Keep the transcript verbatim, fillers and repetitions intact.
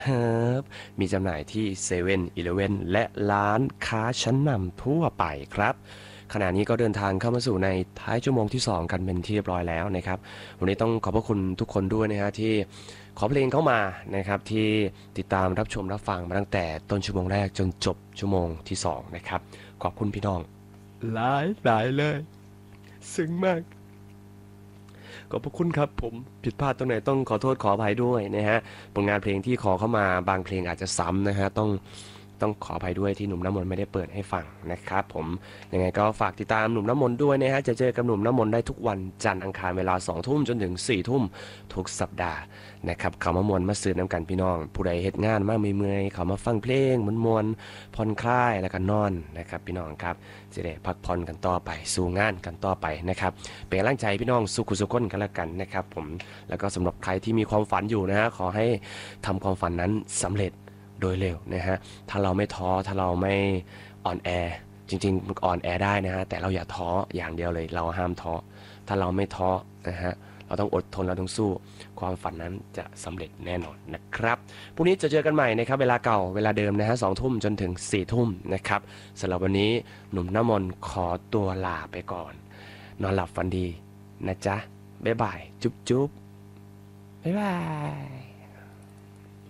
เฮิบมีจำหน่ายที่เซเว่นอีเลฟเว่นและร้านค้าชั้นนำทั่วไปครับขณะนี้ก็เดินทางเข้ามาสู่ในท้ายชั่วโมงที่สองกันเป็นที่เรียบร้อยแล้วนะครับวันนี้ต้องขอบพระคุณทุกคนด้วยนะฮะที่ขอเพลงเข้ามานะครับที่ติดตามรับชมรับฟังมาตั้งแต่ต้นชั่วโมงแรกจนจบชั่วโมงที่สองนะครับขอบคุณพี่น้องหลายหลายเลยซึ้งมาก ขอบพระคุณครับผมผิดพลาดตรงไหนต้องขอโทษขออภัยด้วยนะฮะผลงานเพลงที่ขอเข้ามาบางเพลงอาจจะซ้ำนะฮะต้องต้องขออภัยด้วยที่หนุ่มน้ำมนต์ไม่ได้เปิดให้ฟังนะครับผมยังไงก็ฝากติดตามหนุ่มน้ำมนต์ด้วยนะฮะจะเจอกับหนุ่มน้ำมนต์ได้ทุกวันจันทร์อังคารเวลาสองทุ่มจนถึงสี่ทุ่มทุกสัปดาห์นะครับเขามามวนมาซื้อน้ำกันพี่น้องผู้ใดเฮ็ดงานมาเมื่อยๆเขามาฟังเพลงมวนมวนผ่อนคลายแล้วก็นอนนะครับพี่น้องครับจะได้พักผ่อนกันต่อไปสู่งานกันต่อไปนะครับเป็นกำลังใจพี่น้องสุขุสุขคนกันละกันนะครับผมแล้วก็สำหรับใครที่มีความฝันอยู่นะฮะขอให้ทำความฝันนั้นสำเร็จโดยเร็วนะฮะถ้าเราไม่ท้อถ้าเราไม่อ่อนแอจริงๆอ่อนแอได้นะฮะแต่เราอย่าท้ออย่างเดียวเลยเราห้ามท้อถ้าเราไม่ท้อนะฮะเราต้องอดทนเราต้องสู้ความฝันนั้นจะสำเร็จแน่นอนนะครับพรุ่งนี้จะเจอกันใหม่นะครับเวลาเก่าเวลาเดิมนะฮะสองทุ่มจนถึงสี่ทุ่มนะครับสำหรับวันนี้หนุ่มน้ำมนต์ขอตัวลาไปก่อนนอนหลับฝันดีนะจ๊ะบ๊ายบายจุ๊บจุ๊บบ๊ายบาย